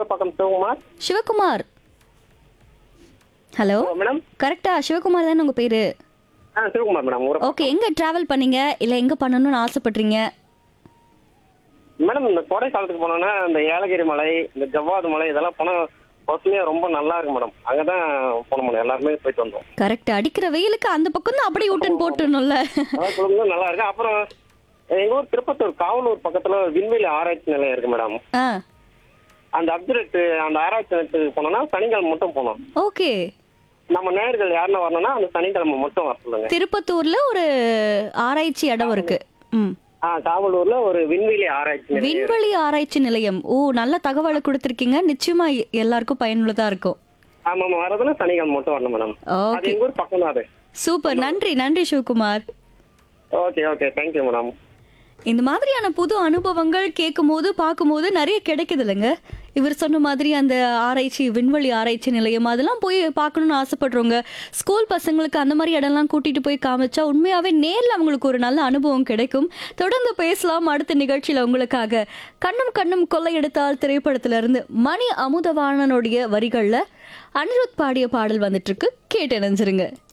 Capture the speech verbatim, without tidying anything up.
Urapakkam Sivakumar. Sivakumar. Hello ஓ, madam. கரெக்டா சிவகுமார் தானே உங்க பேரு? ஆ சிவகுமார் மேடம். ஊரப்பாக்கம். ஓகே, எங்க டிராவல் பண்ணீங்க இல்ல எங்க பண்ணணும்னு ஆசைப்படுறீங்க? மேடம் இந்த கோடை காலத்துக்கு போனோம்னா இந்த ஏலகிரி மலை, இந்த ஜவ்வாது மலை இதெல்லாம் போனா பசுமையா ரொம்ப நல்லா இருக்கு மேடம். அங்கதான் போன மேடம். எல்லாருமே போயிட்டு வந்தோம். கரெக்ட், அடிக்கிற வெயிலுக்கு அந்த பக்கம் தான் அப்படியே யூட்டன் போட்டுணும்ல. அதான் குடும்பம் நல்லா இருக்கு. அப்புறம் எங்க ஊர் திருப்பத்தூர் காவலூர் பக்கத்துல விண்வெளி ஆராய்ச்சி நிலையம் இருக்கு மேடம். ஆ அந்த அப்துரேட் அந்த ஆராய்ச்சி நிலையத்துக்கு போனோம்னா சனிக்கிழமை மட்டும் போனோம். ஓகே. நம்ம நேயர்கள் யாருன்னா வரணும்னா அந்த சனிக்கிழமை மட்டும் வர சொல்லுங்க. திருப்பத்தூர்ல ஒரு ஆராய்ச்சி இடம் இருக்கு. ம். ஆ காவலூர்ல ஒரு விண்வெளி ஆராய்ச்சி நிலையம் இருக்கு. விண்வெளி ஆராய்ச்சி நிலையம். ஓ, நல்ல தகவலை கொடுத்திருக்கீங்க. நிச்சயமா எ- எல்லாருக்கும் பயனுள்ளதா இருக்கும். ஆமா ஆமா வரதுன்னா சனிக்கிழமை மட்டும் வரணும் மேடம். அது ஓகே, எங்க ஊர் பக்கம் தான் அது. சூப்பர். நன்றி நன்றி Sivakumar. Okay okay thank you madam. இந்த மாதிரியான புது அனுபவங்கள் கேட்கும்போது பார்க்கும்போது நிறைய கிடைக்குது இல்லைங்க. இவர் சொன்ன மாதிரி அந்த ஆராய்ச்சி விண்வெளி ஆராய்ச்சி நிலையம் அதெல்லாம் போய் பார்க்கணும்னு ஆசைப்படுறவங்க ஸ்கூல் பசங்களுக்கு அந்த மாதிரி இடம்லாம் கூட்டிட்டு போய் காமிச்சா உண்மையாவே நேர்ல அவங்களுக்கு ஒரு நல்ல அனுபவம் கிடைக்கும். தொடர்ந்து பேசலாம் அடுத்த நிகழ்ச்சியில உங்களுக்காக. கண்ணும் கண்ணும் கொள்ளையெடுத்தால் திரைப்படத்துல இருந்து மணி அமுதவாணனுடைய வரிகள்ல அனிருத் பாடிய பாடல் வந்துட்டு இருக்கு. கேட்டு நினைச்சிருங்க.